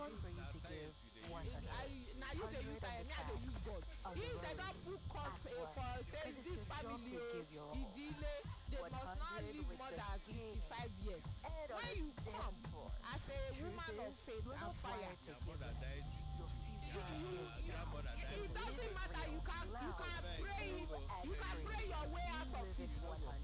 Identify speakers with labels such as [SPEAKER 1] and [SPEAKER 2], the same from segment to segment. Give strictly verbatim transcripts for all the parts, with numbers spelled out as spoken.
[SPEAKER 1] want for you to give one hundred.
[SPEAKER 2] Now you dey use fire, me I dey use God. If they don't put cost for say this family o, ìdílé, they must not live more than sixty-five years. When you come as a woman of faith and fire, it doesn't matter. You can you can pray you can pray your way out of it.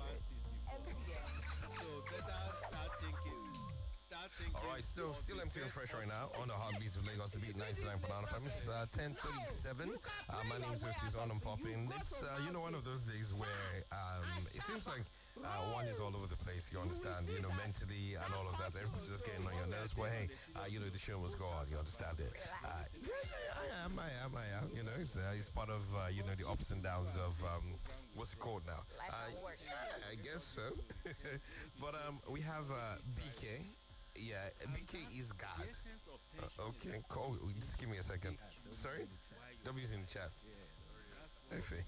[SPEAKER 3] So better start thinking.
[SPEAKER 4] All right, still, still empty and fresh right now on the Heartbeats of Lagos, the beat ninety-nine point nine F M. It's uh, ten thirty-seven. Uh, my name is Osis on and popping. It's uh, you know one of those days where um, it seems like uh, one is all over the place. You understand, you know, mentally and all of that. Everybody's just getting on your nerves. Well, hey, uh, you know the show must go on. You understand it? Uh, yeah, yeah, I am, I am, I am. You know, it's uh, it's part of uh, you know the ups and downs of um, what's it called now? Uh, yeah, I guess so. But um, we have uh, B K. Yeah, B K is God. Uh, okay, cool. Just give me a second. Sorry? W's in the chat. Okay.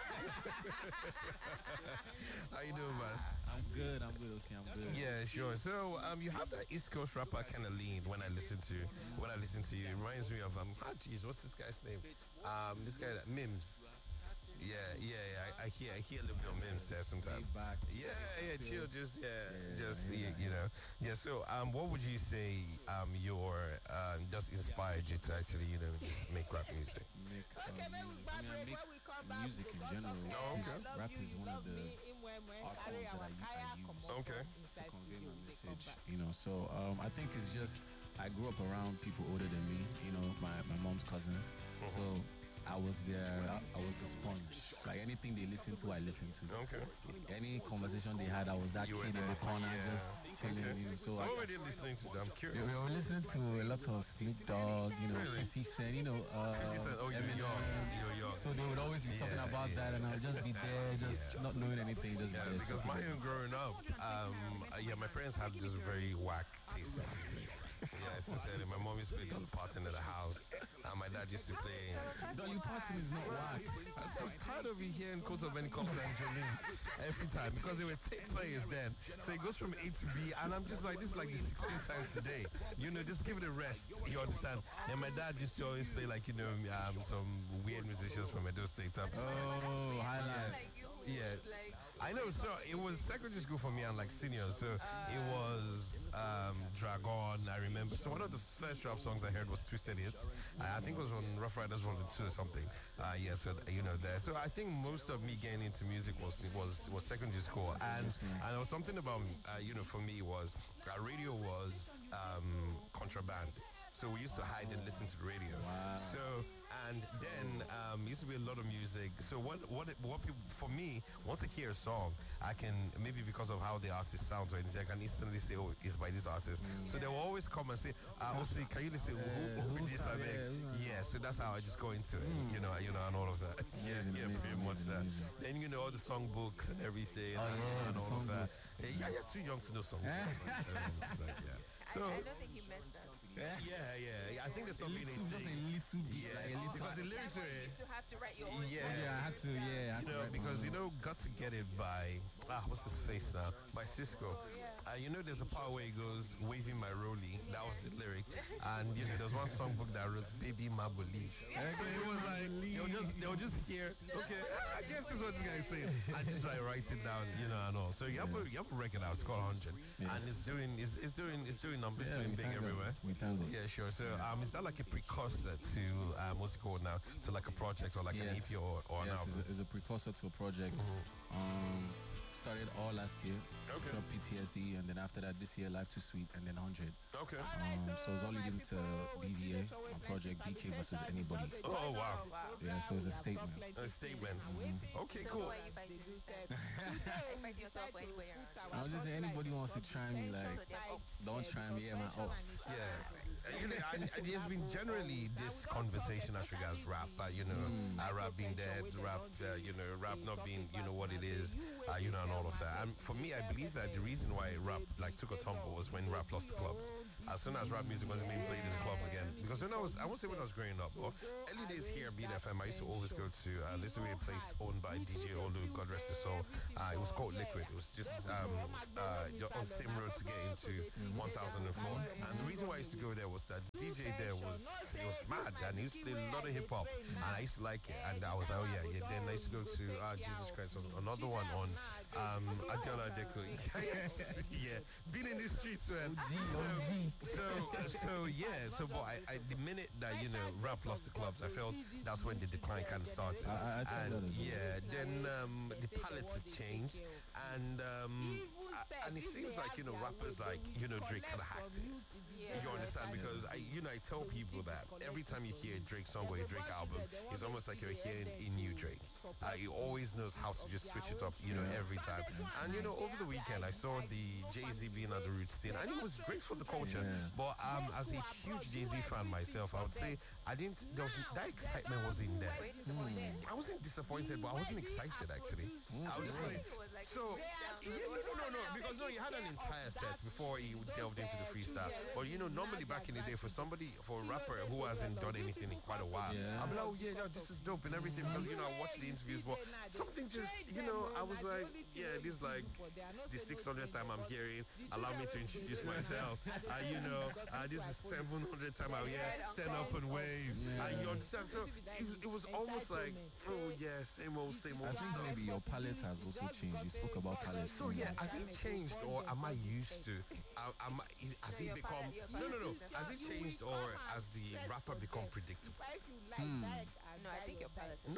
[SPEAKER 4] How you doing, man?
[SPEAKER 5] I'm good. I'm good. Osi, I'm good.
[SPEAKER 4] Yeah, sure. So, um, you have that East Coast rapper kind of lean when I listen to when I listen to you. It reminds me of um, ah, geez, what's this guy's name? Um, this guy that Mims. Yeah, yeah, yeah. I, I hear, I hear a little bit of Mims there sometimes.
[SPEAKER 5] Back,
[SPEAKER 4] yeah, yeah, chill, just yeah, yeah just yeah, you, you know, yeah. So, um, what would you say, um, your um, just inspired you to actually, you know, just make rap music?
[SPEAKER 5] Make, um, I mean, I make music in general.
[SPEAKER 4] Oh, okay.
[SPEAKER 5] Rap is one of the art forms that I, I use
[SPEAKER 4] okay.
[SPEAKER 5] to convey my message. You know, so um, I think it's just I grew up around people older than me. You know, my my mom's cousins. Uh-huh. So. I was there, I, I was the sponge. Like anything they listened to, I listened to.
[SPEAKER 4] Okay.
[SPEAKER 5] Any conversation they had, I was that
[SPEAKER 4] you
[SPEAKER 5] kid in the corner yeah. just chilling.
[SPEAKER 4] Okay.
[SPEAKER 5] You know, so
[SPEAKER 4] so
[SPEAKER 5] I,
[SPEAKER 4] what were they listening to? I'm curious.
[SPEAKER 5] We were listening to a lot of Snoop Dogg, you know,
[SPEAKER 4] really?
[SPEAKER 5] fifty Cent, you know. Uh,
[SPEAKER 4] fifty Cent, oh, you're young. You're young.
[SPEAKER 5] So they would always be
[SPEAKER 4] yeah,
[SPEAKER 5] talking about
[SPEAKER 4] yeah.
[SPEAKER 5] that, and I would just be there, just yeah. not knowing anything, just
[SPEAKER 4] yeah,
[SPEAKER 5] be there.
[SPEAKER 4] Because
[SPEAKER 5] so
[SPEAKER 4] mine growing up, um, uh, yeah, my parents had just very whack taste in music. Yeah, sincerely, my mom used to play Dolly Parton in the house, and my dad used to play.
[SPEAKER 5] Dolly Parton is not whack.
[SPEAKER 4] I'm tired of hearing Coat of Benny Compton and Jolene every time because they were tape players then. So it goes from A to B, and I'm just like, this is like the sixteenth time today. You know, just give it a rest. You understand? And my dad used to always play like, you know, um, some weird musicians from Edo State. I'm
[SPEAKER 5] oh, highlight.
[SPEAKER 4] Yeah, I know. So it was secondary school for me and like seniors. So it was um, Dragon. I remember. So one of the first rap songs I heard was Twisted Hits. I, I think it was on Rough Riders Volume Two or something. Uh, yeah, so you know there. So I think most of me getting into music was was was secondary school, and and there was something about uh, you know for me was uh, radio was um, contraband. So we used to hide and listen to the radio.
[SPEAKER 5] Wow.
[SPEAKER 4] So and then um, used to be a lot of music. So what what what people for me once I hear a song, I can maybe because of how the artist sounds or anything, I can instantly say, oh, it's by this artist. Mm. So they will always come and say, uh, Osi, can you listen? Uh, who, who this I yeah, yeah. So that's how I just go into it. Mm. You know, you know, and all of that. Yeah, yeah, yeah pretty much that. Amazing. Then you know all the song books and everything,
[SPEAKER 5] oh,
[SPEAKER 4] and,
[SPEAKER 5] yeah,
[SPEAKER 4] and all of that.
[SPEAKER 5] Hey,
[SPEAKER 4] yeah, you're too young to know song books. like, yeah.
[SPEAKER 1] So I, I don't think he messed up.
[SPEAKER 4] Yeah, yeah, yeah. I think there's something
[SPEAKER 5] just a little bit,
[SPEAKER 4] yeah,
[SPEAKER 5] like a little
[SPEAKER 4] because the lyrics are.
[SPEAKER 1] You used to have to write your own.
[SPEAKER 4] Yeah,
[SPEAKER 5] yeah, I had to. Yeah, I had
[SPEAKER 4] you know,
[SPEAKER 5] to
[SPEAKER 4] because you know, got to get it by ah, what's his face now? By Cisco.
[SPEAKER 1] Oh, yeah.
[SPEAKER 4] Uh, you know, there's a part where he goes waving my rollie. That was the lyric, and you know, there's one songbook that wrote "Baby Ma Believe." So it was like they'll just they'll just hear. Okay, I guess this is what this guy is saying. I just like write it down, you know, and all. So you have a you have a record out. It's called one hundred, yes. And it's doing it's, it's doing it's doing numbers,
[SPEAKER 5] yeah,
[SPEAKER 4] doing big everywhere.
[SPEAKER 5] We thank God.
[SPEAKER 4] Yeah, sure. So um, is that like a precursor to um, what's it called now? To like a project or like yes. an E P or, or
[SPEAKER 5] yes,
[SPEAKER 4] an album?
[SPEAKER 5] It's a, it's a precursor to a project. Mm-hmm. Um, started all last year.
[SPEAKER 4] Okay.
[SPEAKER 5] Dropped P T S D, and then after that, this year, Life Too Sweet, and then one hundred.
[SPEAKER 4] Okay.
[SPEAKER 5] Um, so it's all leading to B V A, my project B K versus Anybody.
[SPEAKER 4] Oh wow.
[SPEAKER 5] Yeah, so it's a statement.
[SPEAKER 4] A statement. Mm-hmm. Okay,
[SPEAKER 1] so
[SPEAKER 4] cool.
[SPEAKER 1] Who are you fighting? Are you fighting yourself or anybody around?
[SPEAKER 5] I'm just saying anybody wants to try me, like, don't try me. Yeah, my ops.
[SPEAKER 4] Yeah. You know, I, I, there's been generally this conversation as regards rap. Uh, you know, mm. uh, rap being dead, rap, uh, you know, rap not being, you know, what it is. Uh, you know, and all of that. And for me, I believe that the reason why rap like took a tumble was when rap lost the clubs. As soon as rap music wasn't being played in the clubs again, because when I was, I won't say when I was growing up, or early days here at Beat F M, I used to always go to uh, this was a place owned by D J Olu, God rest his soul. Uh, it was called Liquid. It was just um, uh, on the same road to get into one thousand four. And the reason why I used to go there was that the D J there was he was mad, and he used to play a lot of hip hop, and I used to like it. And I was like, oh yeah, yeah. Then I used to go to uh, Jesus Christ, was another one on um, Adela Deco. Yeah, been in the streets, man. So, so yeah. So, but I, I, the minute that you know rap lost the clubs, I felt that's when the decline kind of started.
[SPEAKER 5] I, I
[SPEAKER 4] and
[SPEAKER 5] that as well.
[SPEAKER 4] yeah, then um, the palettes have changed, and um, I, and it seems like you know rappers like you know Drake kind of hacked it. You understand? Because I, you know, I tell people that every time you hear a Drake song or a Drake album, it's almost like you're hearing a new Drake. Uh, he always knows how to just switch it up, you know, every time. And you know, over the weekend, I saw the Jay-Z being at the Roots thing, and it was great for the culture.
[SPEAKER 5] Yeah.
[SPEAKER 4] But um, as a huge Jay-Z fan myself, I would say I didn't. There was, that excitement wasn't there. Mm. I wasn't disappointed, but I wasn't excited actually. Mm. I was just like, so yeah, no, no, no, because no, he had an entire set before he delved into the freestyle. But you know, normally back in the day, for somebody, for a rapper who hasn't done anything in quite a while,
[SPEAKER 5] Yeah.
[SPEAKER 4] I'd be like, oh yeah, no, this is dope and everything, because you know, I watched the interviews, but something just, you know, I was like, yeah, this is like the six hundredth time I'm hearing. Allow me to introduce myself. Uh, you know, uh, this is seven hundredth time out here. Stand up and wave. Uh, you understand? So it, it was almost like, oh yeah, same old, same
[SPEAKER 5] I
[SPEAKER 4] old
[SPEAKER 5] think
[SPEAKER 4] stuff.
[SPEAKER 5] maybe your palette has also changed. You spoke about palette.
[SPEAKER 4] So yeah, has it changed, or am I used to? Uh, am I, is, has it become? No, no, no. Has it changed, or has the rapper become predictable?
[SPEAKER 5] Hmm.
[SPEAKER 1] No, I think your palate is
[SPEAKER 4] No,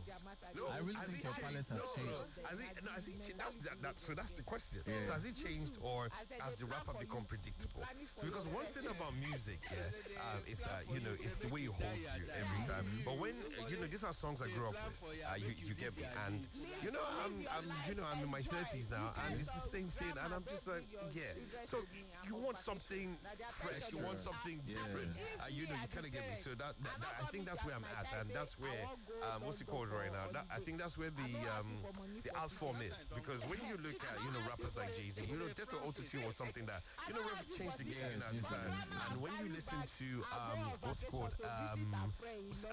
[SPEAKER 4] no.
[SPEAKER 5] I really
[SPEAKER 4] Has
[SPEAKER 5] think
[SPEAKER 4] it
[SPEAKER 5] your
[SPEAKER 4] changed?
[SPEAKER 5] palette has
[SPEAKER 4] no,
[SPEAKER 5] changed.
[SPEAKER 4] No. Has it? No, has it changed? That's that, that. So that's the question.
[SPEAKER 5] Yeah.
[SPEAKER 4] So has it changed, or has the rapper become predictable? So because one thing about music, yeah, um, is that you know it's the way it holds you every time. But when uh, you know these are songs I grew up with, uh, you you get me, and you know I'm I'm you know I'm in my thirties now, and it's the same thing, and I'm just like yeah. So you want something fresh, you want something different, uh, you know you kind of get me. So that, that, that I think that's where I'm at, and that's where um, what's it called right now? That, I think that's where the um, the art form is, because when you look at you know rappers like Jay-Z, you know Death or Auto-Tune was something that you know we've changed the game at the time. And when you listen to um, what's it called um, uh,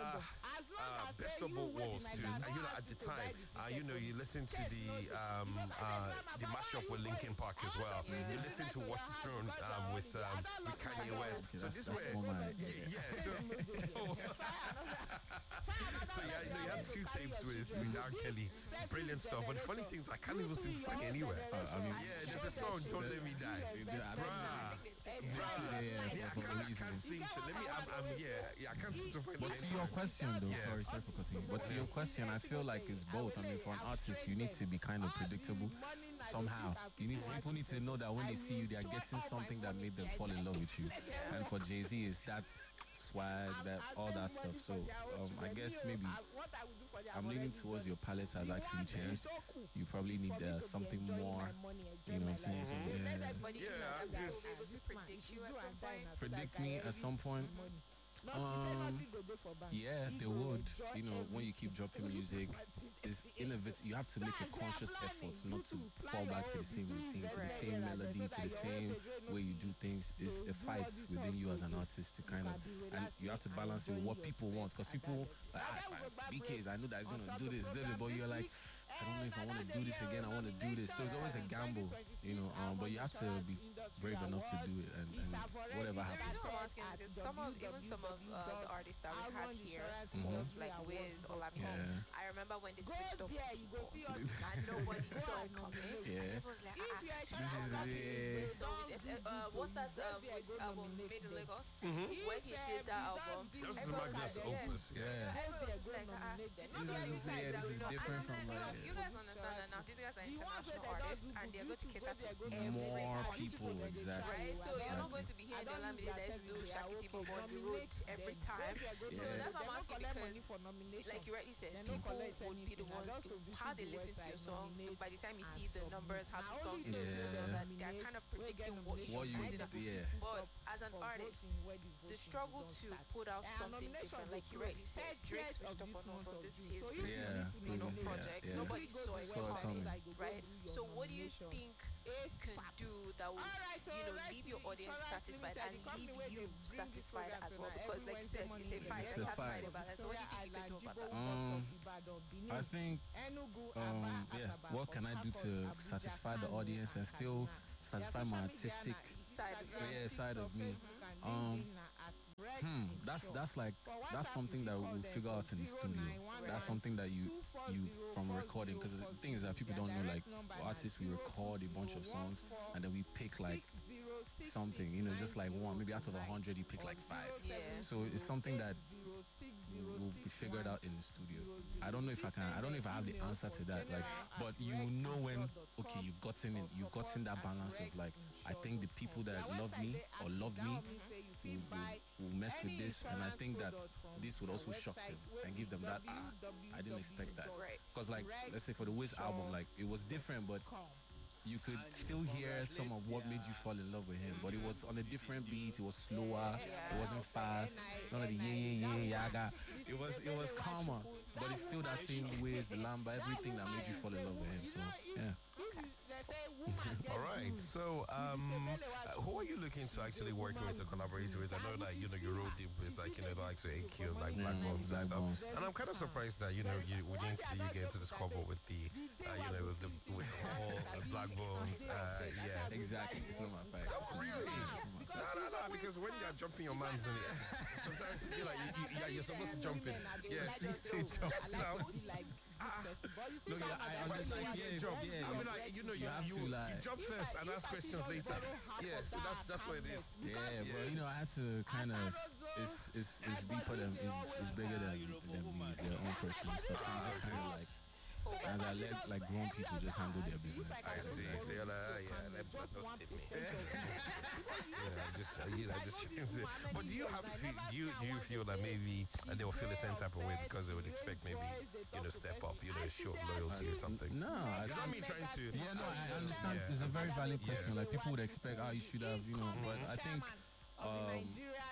[SPEAKER 4] uh, Best of Both Worlds too, uh, you know at the time, uh, you know you listen to the um, uh, the mashup with Linkin Park as well. You listen to What the Throne um, with um, with Kanye West. So
[SPEAKER 5] That's,
[SPEAKER 4] this
[SPEAKER 5] that's
[SPEAKER 4] way,
[SPEAKER 5] more my
[SPEAKER 4] yeah, yeah. So, so yeah, you know, you have two tapes with, with R. Kelly, brilliant stuff. But the funny thing is, I can't even seem funny anywhere.
[SPEAKER 5] Uh, I mean,
[SPEAKER 4] Yeah, there's a song, Don't Let Me Die.
[SPEAKER 5] I
[SPEAKER 4] Bruh,
[SPEAKER 5] Yeah,
[SPEAKER 4] bruh.
[SPEAKER 5] yeah,
[SPEAKER 4] Yeah, I
[SPEAKER 5] for
[SPEAKER 4] can't, I
[SPEAKER 5] reasons.
[SPEAKER 4] can't seem to. Let me, I'm, I'm, yeah, yeah, I can't seem to find
[SPEAKER 5] But
[SPEAKER 4] it.
[SPEAKER 5] to your question, though,
[SPEAKER 4] Yeah.
[SPEAKER 5] sorry, sorry for cutting you. But to your question, I feel like it's both. I mean, for an artist, you need to be kind of predictable somehow. You need people need to know that when they see you, they are getting something that made them fall in love with you. And for Jay-Z, it's that swag, that all that stuff. So um, I guess maybe I'm leaning towards your palette has actually changed. You probably need uh, something more. You know what I'm saying? So yeah,
[SPEAKER 1] But do you
[SPEAKER 4] Yeah,
[SPEAKER 1] think
[SPEAKER 4] I'm
[SPEAKER 1] that
[SPEAKER 4] just-
[SPEAKER 1] they'll be able to predict you at some point?
[SPEAKER 5] predict me at some point. Um, yeah, they would. You know, when you keep dropping music, it's innovative. You have to make a conscious effort not to fall back to the same routine, to the same melody, to the same way you do things. It's a fight within you as an artist to kind of, and you have to balance it with what people want. Because people, like, ah, B Ks, I know that he's gonna do this, do this, but you're like, I don't know if I want to do this again. I want to do this. So it's always a gamble, you know. Um, but you have to be brave enough to do it, and, and whatever
[SPEAKER 1] The
[SPEAKER 5] happens.
[SPEAKER 1] reason I'm asking is because some of, even some of uh, the artists that we had here, like Wiz or Lamine,
[SPEAKER 5] Yeah.
[SPEAKER 1] I remember when they switched up people, and nobody saw it coming.
[SPEAKER 5] Yeah.
[SPEAKER 1] And everyone was like, ah, ah,
[SPEAKER 5] This is it.
[SPEAKER 1] uh, what's that uh, Wiz album, Made in Lagos? When he did that album,
[SPEAKER 4] This is
[SPEAKER 1] everyone was
[SPEAKER 4] Magnus
[SPEAKER 1] like, yeah.
[SPEAKER 4] Opus, yeah.
[SPEAKER 1] Everyone was just like, ah, this is
[SPEAKER 5] This is- yeah, this is different from,
[SPEAKER 1] like,
[SPEAKER 5] like-
[SPEAKER 1] you guys understand that now. These guys are international artists, and they're going to cater to every
[SPEAKER 5] More
[SPEAKER 1] artist.
[SPEAKER 5] people, exactly.
[SPEAKER 1] Right, so you're not going to be hearing the Olamide that used to do Shakiti Bobo on the road every time. So
[SPEAKER 5] Yeah.
[SPEAKER 1] that's what I'm asking, because, like you rightly said, people would be the ones, how they listen to your song, by the time you see the numbers, how the song is,
[SPEAKER 5] Yeah.
[SPEAKER 1] that they're kind of predicting what you
[SPEAKER 5] What
[SPEAKER 1] should
[SPEAKER 5] you,
[SPEAKER 1] put in. a-
[SPEAKER 5] yeah.
[SPEAKER 1] But as an artist, the struggle to put out something different, like you rightly said, Drake switched up on us on this his
[SPEAKER 5] Yeah,
[SPEAKER 1] you know,
[SPEAKER 5] yeah,
[SPEAKER 1] project.
[SPEAKER 5] yeah.
[SPEAKER 1] Nobody saw it
[SPEAKER 5] Saw it
[SPEAKER 1] coming,
[SPEAKER 5] coming.
[SPEAKER 1] right? So what do you think could do that will, you know, leave your audience satisfied and leave you satisfied as well? Because like you said, it's a fight.
[SPEAKER 5] It's
[SPEAKER 1] You
[SPEAKER 5] a
[SPEAKER 1] have to fight
[SPEAKER 5] fight.
[SPEAKER 1] about it. So what do you think you could do about that?
[SPEAKER 5] Um, I think, um, yeah, what can I do to satisfy the audience and still satisfy my artistic
[SPEAKER 1] Side of
[SPEAKER 5] yeah side of me. Um, hmm, that's that's like that's something that we'll figure out in the studio. That's something that you you from recording, because the thing is that people don't know, like, artists, we record a bunch of songs and then we pick like something, you know, just like one, maybe out of a hundred you pick like five.
[SPEAKER 1] Yeah.
[SPEAKER 5] So it's something that will be figured out in the studio. I don't know if I can I don't know if I have the answer to that, like, but you will know when, okay, you've gotten it you've gotten that balance of, like, I think the people that love me or loved me will, will, will mess with this, and I think that this would also shock them and give them that, ah, I didn't expect that. Because, like, let's say for the Wiz album, like, it was different, but you could still hear some of what made you fall in love with him, but it was on a different beat. It was slower. It wasn't fast. None of the yeah yeah yeah yaga. It was it was calmer, but it's still that same Wiz, the Lamba, everything that made you fall in love with him. So yeah.
[SPEAKER 4] All right. So, um, uh, who are you looking to actually working with or collaborate with? I know that, you know, you wrote deep with, like, you know, the likes of A Q, like Black Bones and stuff. And I'm kind of surprised that, you know, you, we didn't see you get into the scoreboard with the, uh, you know, with the with the whole uh, Black Bones. Uh, yeah.
[SPEAKER 5] Exactly. It's not my fight.
[SPEAKER 4] Oh, really? No, no, no. Because when you're jumping your man's in the air, sometimes you feel like you, you, yeah, you're supposed to jump in. Yeah, you say jump down. Ah, no, yeah, I understand. Yeah, jump. Yeah, I mean, like, you know, you,
[SPEAKER 5] you have
[SPEAKER 4] you,
[SPEAKER 5] to,
[SPEAKER 4] you
[SPEAKER 5] like,
[SPEAKER 4] jump first and ask questions later. Yeah, so that's that's what it is.
[SPEAKER 5] Yeah, but you know, I had to kind of, it's it's it's deeper than, it's, it's bigger than than me. It's their own personal stuff. So you just kind of like, as I let, like, grown people just handle their business.
[SPEAKER 4] I see. So you're like, ah, yeah, let blood not stain me. Yeah, I just, uh, you know, I just. But do you have, feel, do you do you feel that maybe uh, they will feel the same type of way because they would expect maybe, you know, step up, you know, show of loyalty or something?
[SPEAKER 5] No, I
[SPEAKER 4] It's not me trying to.
[SPEAKER 5] yeah, no, I understand.
[SPEAKER 4] Yeah.
[SPEAKER 5] It's a very valid question.
[SPEAKER 4] Yeah.
[SPEAKER 5] Like, people would expect, ah, you should have, you know, but I think um,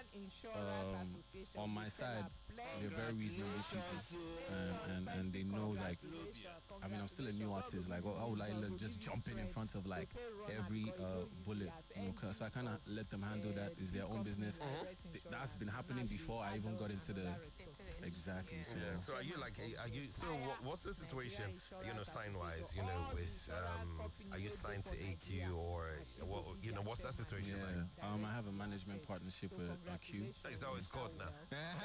[SPEAKER 5] um, on my side, they're very reasonable people, and, and, and they know, like, I mean, I'm still a new artist, like, how would I look just jumping in front of, like, every uh, bullet, you know, 'cause so I kind of let them handle that. It's their own business. Th- That's been happening before I even got into the, exactly, so,
[SPEAKER 4] Yeah. So are you like, are you? So what, what's the situation? You know, sign wise, you know, with um, are you signed to A Q or what? You know, what's that situation like?
[SPEAKER 5] yeah, um, I have a management partnership with uh, Q.
[SPEAKER 4] Is that what it's called now?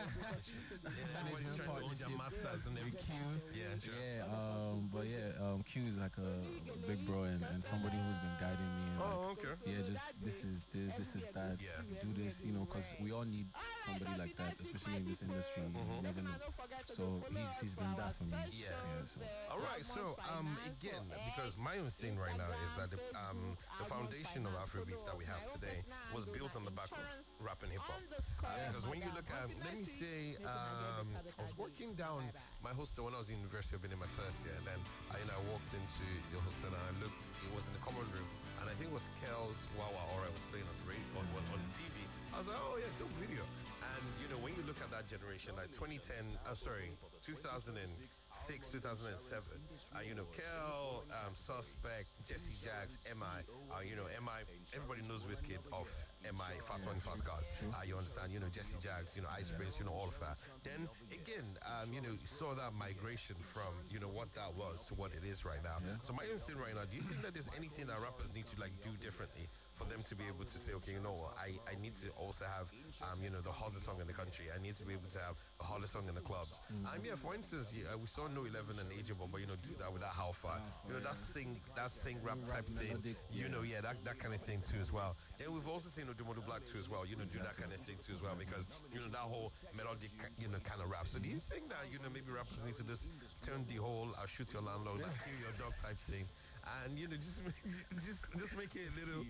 [SPEAKER 4] Yeah, everybody's trying to own their masters and everything. Yeah, sure.
[SPEAKER 5] Yeah, um, but yeah, um, Q is like a, a big bro and, and somebody who's been guiding me. And, like,
[SPEAKER 4] Oh, okay.
[SPEAKER 5] yeah, just this is this, this is that.
[SPEAKER 4] Yeah.
[SPEAKER 5] Do this, you know, because we all need somebody like that, especially in this industry. You never know. So he's he's been that for me.
[SPEAKER 4] Yeah.
[SPEAKER 5] so.
[SPEAKER 4] All right. So um, again, because my own thing right now is that the, um, the foundation of Afrobeats that we have today was built on the back of rap and hip hop. Uh, because when you look at, let me say, um, I was working down my hostel when I was in university. I've been in my first year, and then I, you know, I walked into the hostel and I looked. It was in the common room, and I think it was Kel's Wawa or I was playing on the radio on, on, on T V. I was like, oh yeah, dope video. And you know, when you look at that generation, like twenty ten, I'm sorry, two thousand six, two thousand seven, uh, you know, Kel, um, Suspect, Jesse Jacks, M I, uh, you know, M I, everybody knows Wizkid of M I, Fast Money, Fast Cars. Uh, you understand, you know, Jesse Jacks, you know, Ice Prince, you know, all of that. Then again, um, you know, you saw that migration from, you know, what that was to what it is right now.
[SPEAKER 5] Yeah.
[SPEAKER 4] So my own thing right now, do you think that there's anything that rappers need to like do differently for them to be able to say, okay, you know what, I, I need to also have, um, you know, the hottest song in the country. I need to be able to have the hottest song in the clubs. Mm. Um, yeah, for instance, yeah, we saw No eleven and Ageable, but, you know, do that without How Far. You know, that sing, that sing rap type thing.
[SPEAKER 5] melodic,
[SPEAKER 4] You know, yeah, that, that kind of thing too as well. Then we've also seen Odumodu Black too as well, you know, do that kind of thing too as well, because, you know, that whole melodic, you know, kind of rap. So do you think that, you know, maybe rappers need to just turn the whole I'll shoot your landlord, I'll kill your dog type thing, and, you know, just make, just just make it a little...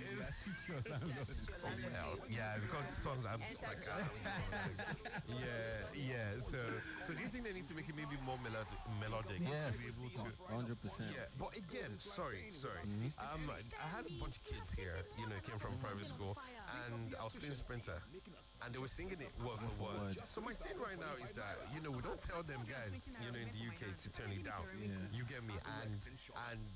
[SPEAKER 4] Oh, hell. Yeah, because the songs I'm just like, ah, yeah, yeah. So, so do you think they need to make it maybe more melodic, melodic
[SPEAKER 5] Yes,
[SPEAKER 4] to be able to?
[SPEAKER 5] one hundred percent.
[SPEAKER 4] Yeah, but again, sorry, sorry. Um, I had a bunch of kids here, you know, came from private school, and I was playing Sprinter, and they were singing it word for word. So my thing right now is that, you know, we don't tell them guys, you know, in the U K to turn it down.
[SPEAKER 5] Yeah.
[SPEAKER 4] You get me? And and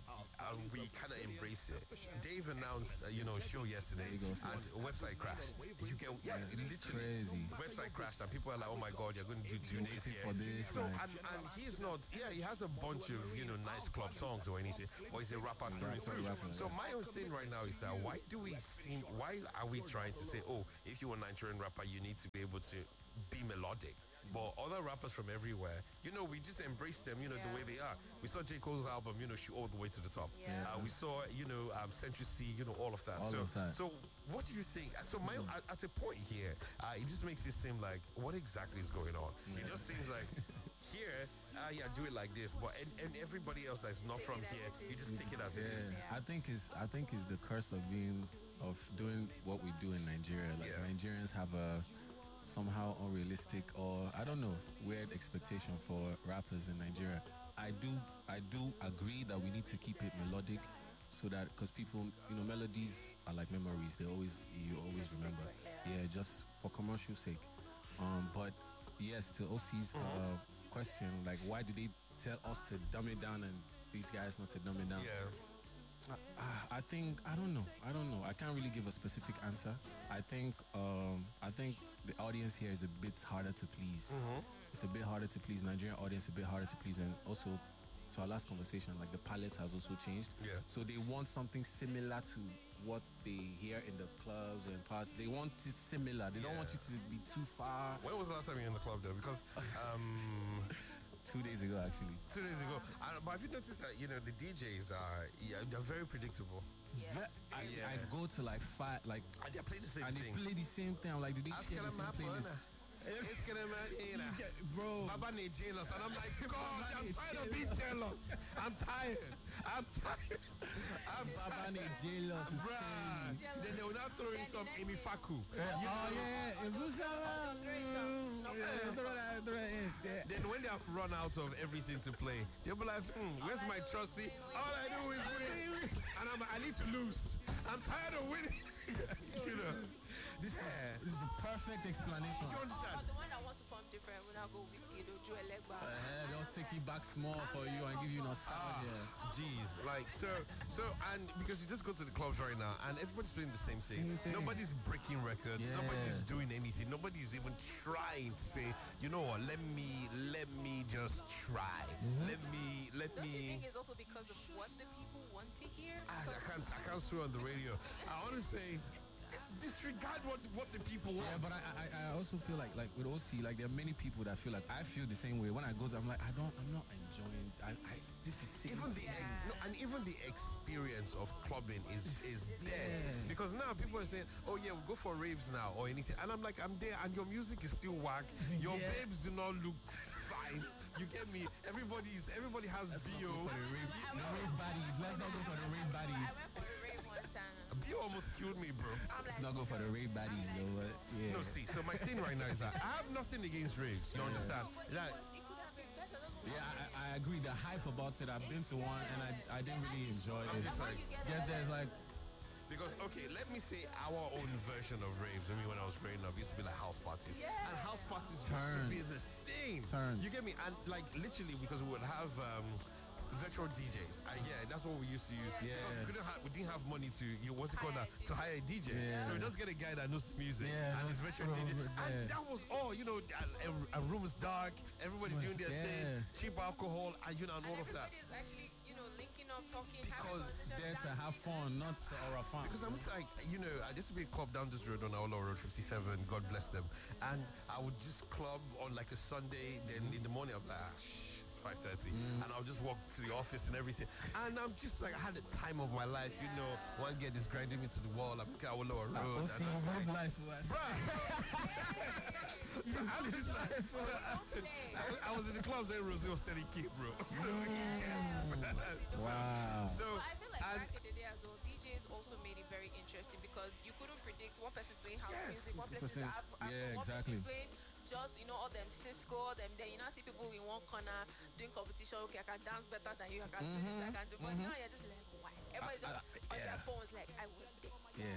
[SPEAKER 4] and we kind of embrace it. Dave announced, uh, you know, show yesterday,
[SPEAKER 5] There you go,
[SPEAKER 4] and
[SPEAKER 5] sis.
[SPEAKER 4] the website crashed. You get, yeah,
[SPEAKER 5] Yeah, it's
[SPEAKER 4] literally,
[SPEAKER 5] crazy.
[SPEAKER 4] website crashed, and people are like, oh my god, you're going to do two days
[SPEAKER 5] waiting
[SPEAKER 4] here.
[SPEAKER 5] for this,
[SPEAKER 4] So,
[SPEAKER 5] like-
[SPEAKER 4] and, and he's not, yeah, he has a bunch of, you know, nice club songs or anything, but he's a rapper through and through.
[SPEAKER 5] rapper,
[SPEAKER 4] So
[SPEAKER 5] yeah.
[SPEAKER 4] my own thing right now is that why do we seem, why are we trying to say, oh, if you're a Nigerian rapper, you need to be able to be melodic? But other rappers from everywhere, you know, we just embrace them, you know, the
[SPEAKER 1] Yeah.
[SPEAKER 4] way they are. We saw J. Cole's album, you know, shoot all the way to the top.
[SPEAKER 1] Yeah.
[SPEAKER 4] Uh, we saw, you know, um, Century C, you know, all of that.
[SPEAKER 5] All
[SPEAKER 4] so,
[SPEAKER 5] of that.
[SPEAKER 4] so what do you think? So my, at, at a point here, uh, it just makes it seem like, what exactly is going on? It just seems like, here, uh, yeah, do it like this, but and, and everybody else that's not
[SPEAKER 1] Take
[SPEAKER 4] from
[SPEAKER 1] it as
[SPEAKER 4] here,
[SPEAKER 1] it
[SPEAKER 4] you
[SPEAKER 1] is.
[SPEAKER 4] just take it as it is.
[SPEAKER 5] Yeah,
[SPEAKER 1] Yeah.
[SPEAKER 5] I think it's I think it's the curse of being of doing what we do in Nigeria. Like
[SPEAKER 4] Yeah.
[SPEAKER 5] Nigerians have a somehow unrealistic or I don't know weird expectation for rappers in Nigeria. I do I do agree that we need to keep it melodic, so that because people you know melodies are like memories. They always you always
[SPEAKER 1] Just stick
[SPEAKER 5] remember.
[SPEAKER 1] with, yeah.
[SPEAKER 5] Yeah, just for commercial sake. Um, but yes, to O C's uh, question, like why do they tell us to dumb it down and these guys not to dumb it down?
[SPEAKER 4] Yeah.
[SPEAKER 5] I, I think I don't know. I don't know. I can't really give a specific answer. I think um, I think the audience here is a bit harder to please. It's a bit harder to please. Nigerian audience a bit harder to please, and also to our last conversation, like the palette has also changed.
[SPEAKER 4] Yeah.
[SPEAKER 5] So they want something similar to what they hear in the clubs and parts. They want it similar. They don't want you
[SPEAKER 4] Yeah.
[SPEAKER 5] to be too far.
[SPEAKER 4] When was the last time you were in the club though? Because um,
[SPEAKER 5] Two days ago, actually.
[SPEAKER 4] two days ago, I, but have you noticed that, you know, the D Js are, yeah, they're very predictable.
[SPEAKER 1] Yes,
[SPEAKER 5] Ve- I,
[SPEAKER 1] very
[SPEAKER 4] Yeah.
[SPEAKER 5] I go to like five, like,
[SPEAKER 4] And they play the same
[SPEAKER 5] and they
[SPEAKER 4] thing.
[SPEAKER 5] play the same thing. I'm like, do they
[SPEAKER 4] Ask
[SPEAKER 5] share the
[SPEAKER 4] them
[SPEAKER 5] same
[SPEAKER 4] up,
[SPEAKER 5] playlist?
[SPEAKER 4] Anna. It's gonna be,
[SPEAKER 5] Yeah, bro.
[SPEAKER 4] Baba need jealous, and I'm like, God, I'm tired of being jealous. I'm tired. I'm tired. I'm
[SPEAKER 5] Baba
[SPEAKER 4] tired.
[SPEAKER 5] need jealous. It's
[SPEAKER 4] Bruh.
[SPEAKER 5] crazy.
[SPEAKER 4] Then they will now throw in some Amy Faku.
[SPEAKER 5] Oh yeah, it was
[SPEAKER 4] Yeah. Then when they have run out of everything to play, they'll be like, hmm, where's my trusty? All I do is win. And I'm like, I need to lose. I'm tired of winning. You know.
[SPEAKER 5] This is this is a perfect explanation.
[SPEAKER 4] You
[SPEAKER 1] Or
[SPEAKER 4] understand?
[SPEAKER 1] the one that wants to form different when I go whiskey, they'll do a leg back.
[SPEAKER 5] Uh, they'll take you back small for you and give you nostalgia.
[SPEAKER 4] Jeez, like so, so, and because you just go to the clubs right now, and everybody's playing the same thing.
[SPEAKER 5] Same thing.
[SPEAKER 4] Nobody's breaking records.
[SPEAKER 5] Yeah.
[SPEAKER 4] Nobody's doing anything. Nobody's even trying to say, you know what? Let me, let me just try. Let me, let
[SPEAKER 1] Don't you
[SPEAKER 4] me.
[SPEAKER 1] think it's also because of what the people want to hear?
[SPEAKER 4] I, I can't, I can't swear on the radio. I want to say, disregard what what the people want.
[SPEAKER 5] Yeah, but I, I I also feel like like with O C, like there are many people that feel like I feel the same way. When I go to, I'm like I don't, I'm not enjoying. I, I this is sick.
[SPEAKER 4] Even the no, and even the experience of clubbing is is dead
[SPEAKER 5] Yeah.
[SPEAKER 4] because now people are saying, "Oh yeah, we go for raves now or anything," and I'm like, "I'm there, and your music is still whack. Your
[SPEAKER 5] Yeah.
[SPEAKER 4] babes do not look fine. You get me? Everybody's everybody has B O.
[SPEAKER 5] For the rave, the rave baddies. Let's not go for the rave
[SPEAKER 1] I
[SPEAKER 5] baddies.
[SPEAKER 1] went for a rave one time.
[SPEAKER 4] B O almost killed me, bro."
[SPEAKER 1] I'm
[SPEAKER 5] Let's
[SPEAKER 1] like,
[SPEAKER 5] not go for the rave baddies though. But yeah.
[SPEAKER 4] No, see, so my thing right now is that I have nothing against raves. You understand?
[SPEAKER 1] no, but it,
[SPEAKER 4] Like,
[SPEAKER 1] was, it could have been better. That's what
[SPEAKER 5] Yeah,
[SPEAKER 1] I'm
[SPEAKER 5] I,
[SPEAKER 1] saying.
[SPEAKER 5] I agree. The hype about it, I've been to one and I, I didn't really enjoy it.
[SPEAKER 4] just
[SPEAKER 1] How
[SPEAKER 4] like,
[SPEAKER 1] you get
[SPEAKER 5] Get
[SPEAKER 1] that?
[SPEAKER 5] there, it's like,
[SPEAKER 4] because, okay, let me say our own version of raves. I mean, when I was growing up, it used to be like house parties.
[SPEAKER 1] Yeah.
[SPEAKER 4] And house parties used to
[SPEAKER 5] Turns.
[SPEAKER 4] be the thing.
[SPEAKER 5] Turns.
[SPEAKER 4] You get me? And, like, literally, because we would have um, virtual D Js. And, yeah, that's what we used to use.
[SPEAKER 5] Yeah.
[SPEAKER 4] Because we, couldn't ha- we didn't have money to, you what's it called now?
[SPEAKER 1] Hire a
[SPEAKER 4] To hire a D J.
[SPEAKER 5] Yeah.
[SPEAKER 4] So we just get a guy that knows music.
[SPEAKER 5] Yeah,
[SPEAKER 4] and
[SPEAKER 5] knows
[SPEAKER 4] his virtual D J.
[SPEAKER 5] from-
[SPEAKER 4] And
[SPEAKER 5] yeah.
[SPEAKER 4] that was all, you know, a, a room is dark, everybody
[SPEAKER 5] Was-
[SPEAKER 4] doing their
[SPEAKER 5] yeah.
[SPEAKER 4] thing, cheap alcohol, and, you know, and
[SPEAKER 1] And
[SPEAKER 4] all of that.
[SPEAKER 1] everybody's actually, you know, linking up, talking,
[SPEAKER 4] Because
[SPEAKER 1] having
[SPEAKER 5] there to have fun, not to or a fun.
[SPEAKER 4] Because I'm just like, you know, I used to be a club down this road on Aolo Road fifty-seven, God bless them. And I would just club on like a Sunday, then in the morning I'm like, ah, shh, it's five thirty. And I'll just walk to the office and everything. And I'm just like, I had the time of my life, you know. One girl just grinding me to the wall. I'm looking at Aolo Road.
[SPEAKER 5] O
[SPEAKER 4] and
[SPEAKER 5] C
[SPEAKER 4] I'm
[SPEAKER 5] road life was.
[SPEAKER 4] so I'm just like, I, I was in the clubs and Rosie was steady kid, bro.
[SPEAKER 5] Wow.
[SPEAKER 4] So,
[SPEAKER 1] But I feel like
[SPEAKER 4] and
[SPEAKER 1] back in the day as well, D Js also made it very interesting because you couldn't predict one person's playing house
[SPEAKER 4] Yes.
[SPEAKER 1] music, one person's
[SPEAKER 5] Percent-
[SPEAKER 1] Afro,
[SPEAKER 5] yeah,
[SPEAKER 1] one
[SPEAKER 5] exactly.
[SPEAKER 1] person's playing just, you know, all them Cisco, them there. You now see people in one corner doing competition. Okay, I can dance better than you. I can do this. I can do. But now you're just like, why? Everybody's just
[SPEAKER 5] I-
[SPEAKER 4] Uh,
[SPEAKER 1] on
[SPEAKER 5] yeah.
[SPEAKER 1] their phones, like I was there.
[SPEAKER 5] Yeah.
[SPEAKER 4] I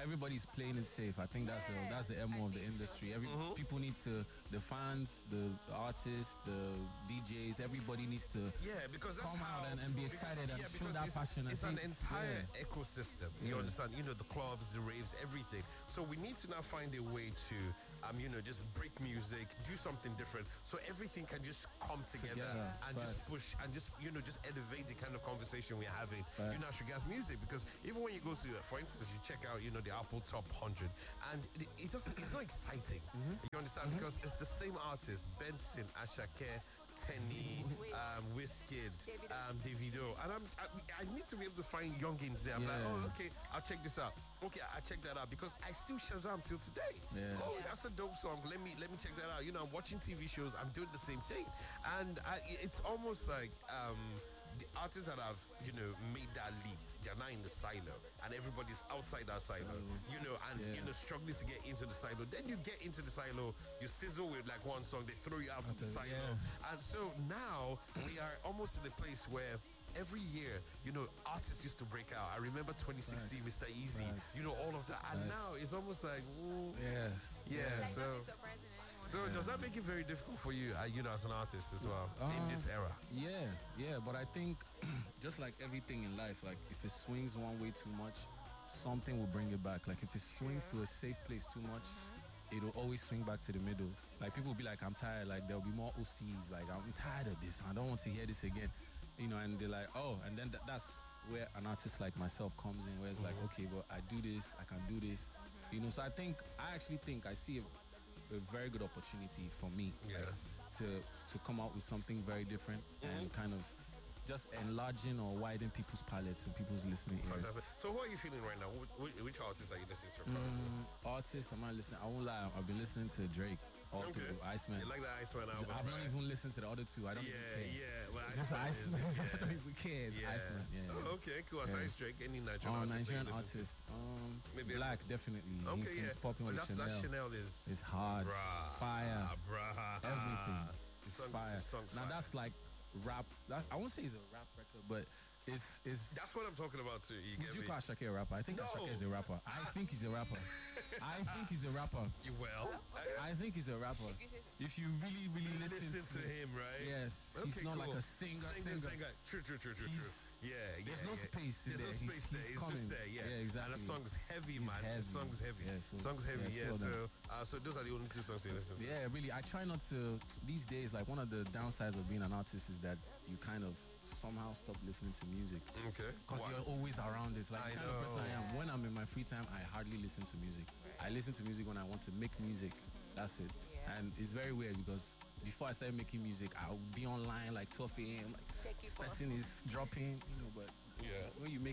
[SPEAKER 5] everybody's playing it safe. I think that's
[SPEAKER 1] Yeah,
[SPEAKER 5] the that's the M O
[SPEAKER 1] I
[SPEAKER 5] of the
[SPEAKER 1] think so.
[SPEAKER 5] industry. Every people need to, the fans, the artists, the D Js, everybody needs to
[SPEAKER 4] Yeah, because that's
[SPEAKER 5] come
[SPEAKER 4] how,
[SPEAKER 5] out and, and be excited and
[SPEAKER 4] yeah,
[SPEAKER 5] show
[SPEAKER 4] because
[SPEAKER 5] that
[SPEAKER 4] it's,
[SPEAKER 5] passion. I
[SPEAKER 4] It's an
[SPEAKER 5] think-
[SPEAKER 4] entire
[SPEAKER 5] yeah.
[SPEAKER 4] ecosystem. You
[SPEAKER 5] Yeah.
[SPEAKER 4] understand? You know, the clubs, the raves, everything. So we need to now find a way to, um, you know, just break music, do something different, so everything can just come together,
[SPEAKER 5] Together,
[SPEAKER 4] and
[SPEAKER 5] facts.
[SPEAKER 4] just push and just, you know, just elevate the kind of conversation we're having. You know,
[SPEAKER 5] Facts.
[SPEAKER 4] as regards music, because even when you go to, for instance, you check out, you know, the Apple Top one hundred, and it, it doesn't, it's not exciting. You understand? Because it's the same artists, Benson, Ashake, Tenny, um, Wizkid, um, Davido, and I'm, I, I need to be able to find youngins there. I'm like,
[SPEAKER 5] Yeah.
[SPEAKER 4] oh, okay, I'll check this out. Okay, I check that out because I still Shazam till today.
[SPEAKER 5] Yeah.
[SPEAKER 4] Oh, that's a dope song. Let me let me check that out. You know, I'm watching T V shows. I'm doing the same thing, and I, it's almost like um, the artists that have, you know, made that leap, they're not in the silo, and everybody's outside that silo. You know, and
[SPEAKER 5] Yeah.
[SPEAKER 4] you know, struggling to get into the silo. Then you get into the silo, you sizzle with like one song, they throw you out of the silo,
[SPEAKER 5] Yeah.
[SPEAKER 4] and so now we are almost in a place where every year, you know, artists used to break out. I remember twenty sixteen,
[SPEAKER 5] Facts.
[SPEAKER 4] Mister Easy,
[SPEAKER 5] Facts.
[SPEAKER 4] you know, all of that. And
[SPEAKER 5] Facts.
[SPEAKER 4] now it's almost like, mm,
[SPEAKER 5] Yeah.
[SPEAKER 4] yeah.
[SPEAKER 1] Like
[SPEAKER 4] So,
[SPEAKER 1] nothing surprising anymore.
[SPEAKER 4] so does that make it very difficult for you, uh, you know, as an artist as well, in
[SPEAKER 5] Um,
[SPEAKER 4] this era?
[SPEAKER 5] Yeah, yeah, but I think just like everything in life, like if it swings one way too much, something will bring it back. Like if it swings to a safe place too much, it'll always swing back to the middle. Like people will be like, I'm tired. Like there'll be more O Cs. Like I'm tired of this. I don't want to hear this again. You know, and they're like, oh, and then th- that's where an artist like myself comes in, where it's like, okay, but I do this, I can do this. You know, so I think I actually think I see a, a very good opportunity for me.
[SPEAKER 4] Yeah.
[SPEAKER 5] like, to to come out with something very different and kind of just enlarging or widen people's palettes and people's listening ears.
[SPEAKER 4] Fantastic. So who are you feeling right now? Which, which, which artists are you listening to currently?
[SPEAKER 5] Mm, artist, I'm not listening. I won't lie. I've been listening to Drake all
[SPEAKER 4] Okay.
[SPEAKER 5] through Iceman.
[SPEAKER 4] You like the Iceman album?
[SPEAKER 5] I've not
[SPEAKER 4] right?
[SPEAKER 5] even listened to the other two. I don't
[SPEAKER 4] Yeah,
[SPEAKER 5] even care.
[SPEAKER 4] yeah. Well,
[SPEAKER 5] Just
[SPEAKER 4] Iceman is,
[SPEAKER 5] Iceman. I
[SPEAKER 4] yeah.
[SPEAKER 5] don't even care. It's
[SPEAKER 4] Yeah.
[SPEAKER 5] Iceman. Yeah.
[SPEAKER 4] Oh, okay, cool. Aside
[SPEAKER 5] Yeah.
[SPEAKER 4] Drake, any Nigerian
[SPEAKER 5] Oh,
[SPEAKER 4] artist? that you
[SPEAKER 5] Nigerian
[SPEAKER 4] listen to?
[SPEAKER 5] artist. Um,
[SPEAKER 4] Maybe a-
[SPEAKER 5] Black, definitely.
[SPEAKER 4] Okay,
[SPEAKER 5] he's,
[SPEAKER 4] yeah.
[SPEAKER 5] he's popping
[SPEAKER 4] But
[SPEAKER 5] with
[SPEAKER 4] that's,
[SPEAKER 5] Chanel.
[SPEAKER 4] that Chanel is
[SPEAKER 5] It's hard.
[SPEAKER 4] Bruh,
[SPEAKER 5] Fire.
[SPEAKER 4] bruh.
[SPEAKER 5] Everything. It's
[SPEAKER 4] Songs-
[SPEAKER 5] fire.
[SPEAKER 4] songs
[SPEAKER 5] Now
[SPEAKER 4] fire.
[SPEAKER 5] that's like rap. That, I won't say it's a rap record, but it's it's.
[SPEAKER 4] That's what I'm talking about too. You
[SPEAKER 5] Would
[SPEAKER 4] get
[SPEAKER 5] you
[SPEAKER 4] me?
[SPEAKER 5] call Ashake a rapper? I think
[SPEAKER 4] No.
[SPEAKER 5] Ashake is a rapper. I think he's a rapper. I think he's a rapper.
[SPEAKER 4] You well?
[SPEAKER 5] I think he's a rapper.
[SPEAKER 1] If you say so.
[SPEAKER 5] If you really, really listen,
[SPEAKER 4] Listen to him, right?
[SPEAKER 5] Yes,
[SPEAKER 4] Okay,
[SPEAKER 5] he's not like
[SPEAKER 4] cool.
[SPEAKER 5] a singer.
[SPEAKER 4] Singer,
[SPEAKER 5] Singer.
[SPEAKER 4] singer. True, true, true, true, true.
[SPEAKER 5] He's-
[SPEAKER 4] Yeah, yeah.
[SPEAKER 5] there's no
[SPEAKER 4] yeah.
[SPEAKER 5] space in
[SPEAKER 4] There's no
[SPEAKER 5] there. He's-
[SPEAKER 4] space there.
[SPEAKER 5] he's
[SPEAKER 4] It's
[SPEAKER 5] coming.
[SPEAKER 4] just there, yeah.
[SPEAKER 5] Yeah, exactly.
[SPEAKER 4] And the song's heavy,
[SPEAKER 5] He's
[SPEAKER 4] man. The
[SPEAKER 5] heavy.
[SPEAKER 4] song's heavy.
[SPEAKER 5] Yeah, so-
[SPEAKER 4] song's heavy,
[SPEAKER 5] yeah,
[SPEAKER 4] yeah.
[SPEAKER 5] two of
[SPEAKER 4] So,
[SPEAKER 5] them.
[SPEAKER 4] uh, so those are the only two songs you listen to.
[SPEAKER 5] Yeah, really. I try not to. These days, like one of the downsides of being an artist is that you kind of somehow stop listening to music
[SPEAKER 4] Okay.
[SPEAKER 5] because
[SPEAKER 4] Why?
[SPEAKER 5] you're always around it. Like
[SPEAKER 4] I
[SPEAKER 5] the kind of person I
[SPEAKER 4] know.
[SPEAKER 5] am. When I'm in my free time, I hardly listen to music. I listen to music when I want to make music. That's it.
[SPEAKER 1] Yeah.
[SPEAKER 5] And it's very weird because before I started making music, I would be online like twelve a.m. Like
[SPEAKER 1] Check it
[SPEAKER 5] this
[SPEAKER 1] for-
[SPEAKER 5] person is dropping, you know. But
[SPEAKER 4] Yeah.
[SPEAKER 5] when you make